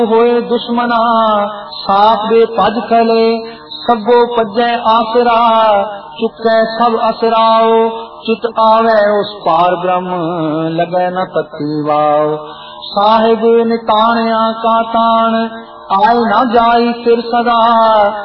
होए दुश्मना साथ दे भज फैले, सबो भजै आसरा चुकै सब असराओ। चित आवे उस पार ब्रह्म लगे न तत्ती वाओ। साहिब निताणिया का ताण आए न जाई फिर सदा,